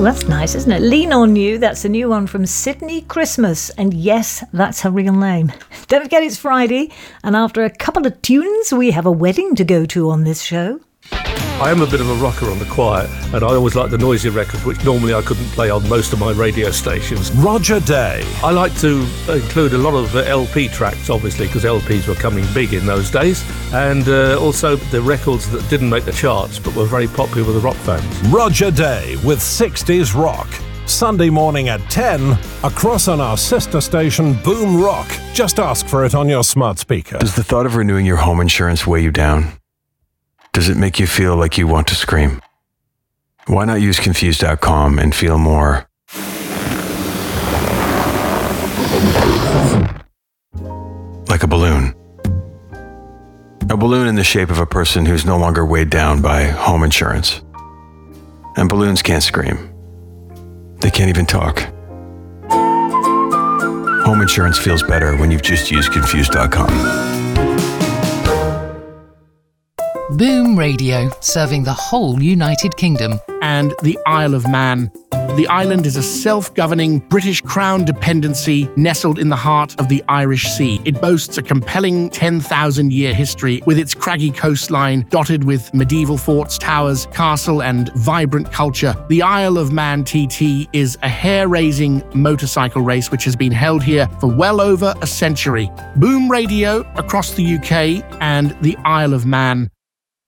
that's nice, isn't it? Lean On You, that's a new one from Sydney Christmas. And yes, that's her real name. Don't forget it's Friday, and after a couple of tunes, we have a wedding to go to on this show. I am a bit of a rocker on the quiet, and I always like the noisy records, which normally I couldn't play on most of my radio stations. Roger Day. I like to include a lot of LP tracks, obviously, because LPs were coming big in those days, and also the records that didn't make the charts but were very popular with the rock fans. Roger Day with 60s Rock. Sunday morning at 10, across on our sister station Boom Rock. Just ask for it on your smart speaker. Does the thought of renewing your home insurance weigh you down? Does it make you feel like you want to scream? Why not use Confused.com and feel more like a balloon? A balloon in the shape of a person who's no longer weighed down by home insurance. And balloons can't scream. They can't even talk. Home insurance feels better when you've just used Confused.com. Boom Radio, serving the whole United Kingdom. And the Isle of Man. The island is a self-governing British Crown dependency nestled in the heart of the Irish Sea. It boasts a compelling 10,000-year history with its craggy coastline dotted with medieval forts, towers, castle and vibrant culture. The Isle of Man TT is a hair-raising motorcycle race which has been held here for well over a century. Boom Radio across the UK and the Isle of Man.